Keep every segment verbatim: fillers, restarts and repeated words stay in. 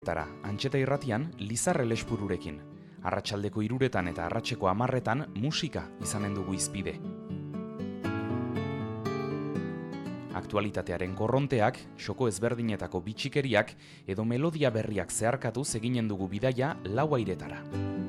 Tara, Antxeta Irratian, Lizar Elespururekin. Arratsaldeko hiruretan eta arratseko hamarretan musika izanen dugu izpide. Aktualitatearen korronteak, xoko ezberdinetako bitxikeriak edo melodia berriak zeharkatuz eginen dugu bidaia lau airetara.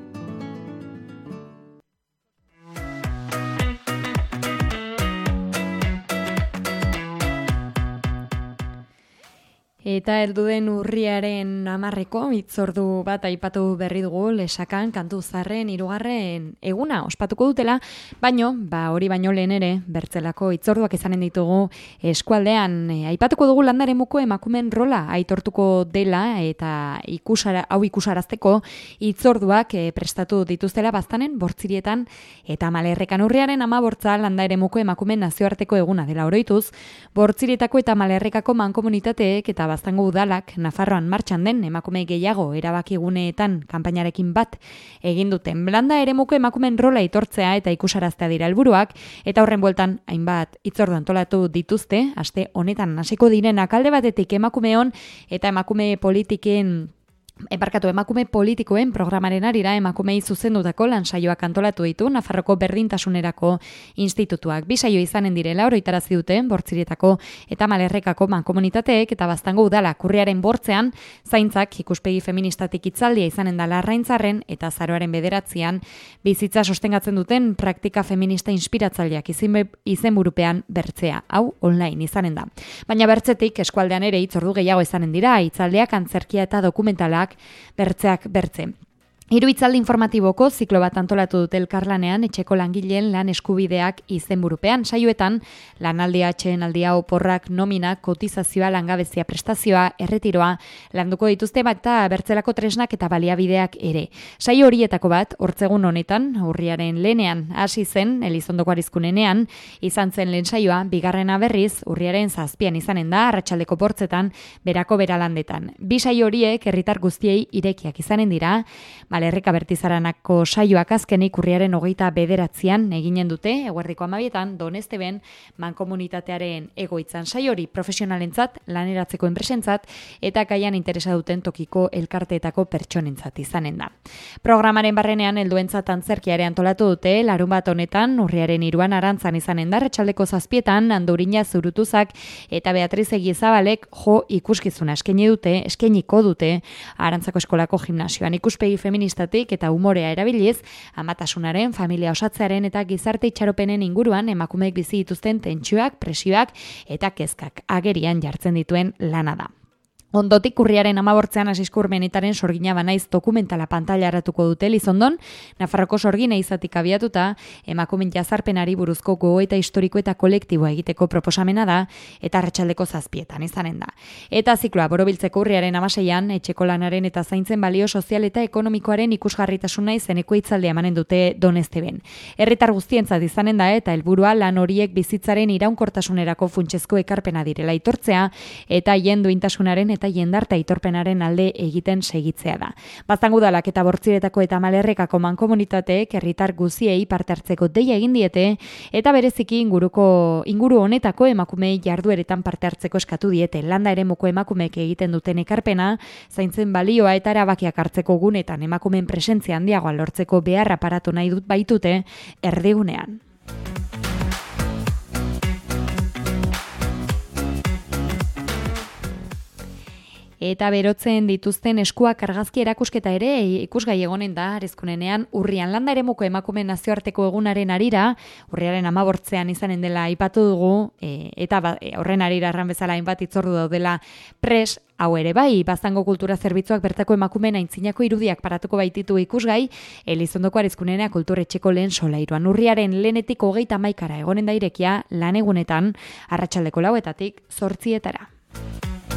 Eta heldu den urriaren hamarreko hitzordu bat aipatu berri dugu Lesakan kantu zarren hirugarren eguna ospatuko dutela, baino, ba hori baino lehen ere, bertzelako hitzorduak izanen ditugu eskualdean. E, aipatuko dugu landaremuko emakumeen rola aitortuko dela eta ikusara, hau ikusarazteko hitzorduak e, prestatu dituztela Baztanen, Bortzirietan eta Malerrekan. Urriaren hamabortza landaremuko emakumeen nazioarteko eguna dela oroituz, Bortzirietako eta Malerrekako mankomunitateek eta Baztango udalak Nafarroan martxan den emakume gehiago erabakiguneetan kanpainarekin bat egin duten. Blanda eremuko emakumeen rola aitortzea eta ikusaraztea dira helburuak, eta horren bueltan hainbat hitzordu antolatu dituzte, aste honetan hasiko direnak alde batetik emakumeon eta emakume politiken Ebarkatu emakume politikoen programaren arira emakumei zuzendutako lansaioak antolatu ditu Nafarroko Berdintasunerako Institutuak. Bi saio izanen direla oroitarazi dute Bortzirietako eta Malerrekako mankomunitateek eta Baztango udalak. Urriaren bortzean zaintzak ikuspegi feministatik hitzaldia izanen da Larraintzarren eta azaroaren bederatzian bizitza sostengatzen duten praktika feminista inspiratzaileak izenburupean bertzea. Hau online izanen da. Baina bertzetik eskualdean ere hitzordu gehiago izanen dira, hitzaldiak, antzerkia eta dokumentalak bertzeak bertze. Hiru hitzaldi informatiboko ziklo bat antolatu dute elkarlanean etxeko langileen lan eskubideak izenburupean. Saioetan lanaldia, atsedenaldia, oporrak, nomina, kotizazioa, langabezia prestazioa, erretiroa landuko dituzte bat eta bertzelako tresnak eta baliabideak ere. Saio horietako bat hortzegun honetan, urriaren lehenean hasi zen, Elizondoko Arizkunenean izan zen lehen saioa, bigarrena berriz urriaren zazpian izanen da, arratsaldeko bortzetan, berako beralandetan. Bi saio horiek herritar guztiei irekiak izanen dira. Malerreka Bertizaranako saioak azkenik urriaren hogeita bederatzian eginen dute, eguerdiko amabietan, Donesteben mankomunitatearen egoitzan. Saio hori profesionalentzat, laneratzeko enpresentzat eta kaian interesa duten tokiko elkarteetako pertsonentzat izanen da. Programaren barrenean helduentzat antzerkia antolatu dute, larun bat honetan, urriaren hiruan Arantzan izanen da, arratsaldeko zazpietan, Andurina Zurutuzak eta Beatriz Egizabalek jo ikuskizuna eskaini dute, eskainiko dute, Arantzako eskolako gimnasioan. Ikuspegi feministatik eta umorea erabiliz, amatasunaren, familia osatzearen eta gizarte itxaropenen inguruan emakumeek bizi dituzten tentsioak, presioak eta kezkak agerian jartzen dituen lana da. Ondotik urriaren hamabortzean Asiskur Menitaren Sorgina banaiz dokumentala pantailaratuko dute Elizondon, Nafarroko sorgina izatik abiatuta, emakumen jazarpenari buruzko gogoeta historiko eta kolektiboa egiteko proposamena da, eta arratsaldeko zazpietan izanen da. Eta zikloa borobiltzeko urriaren hamaseian, etxeko lanaren eta zaintzen balio sozial eta ekonomikoaren ikusgarritasuna izeneko hitzaldia emanen dute Donesteben. Herritar guztientzat izanen da eta helburua lan horiek bizitzaren iraunkortasunerako funtsezko ekarpena direla aitortzea eta hien duintasunaren eta jendarte aitorpenaren alde egiten segitzea da. Baztango udalak eta Bortziretako eta Malerrekako mankomunitateek herritar guztiei parte hartzeko deia egin diete eta bereziki inguruko inguru honetako emakumei jardueretan parte hartzeko eskatu diete. Landa eremuko emakumeek egiten duten ekarpena, zaintzen balioa eta erabakiak hartzeko gunetan emakumeen presentzia handiagoa lortzeko beharra paratu nahi dut baitute erdigunean. Eta berotzen dituzten eskuak argazki erakusketa ere ikusgai egonen da Arizkunenean urrian. Landa eremuko emakumeen nazioarteko egunaren arira, urriaren hamabortzean izanen dela aipatu dugu, e, eta ba, e, horren arira erran bezala hainbat hitzordu daudela pres, hau ere bai, Baztango Kultura Zerbitzuak bertako emakumeen aintzinako irudiak paratuko baititu ikusgai, Elizondoko Arizkunenea kulturetxeko lehen solairuan. Urriaren lehenetik hogeita hamaikara egonen da irekia lan egunetan, arratsaldeko lauetatik zortzietara.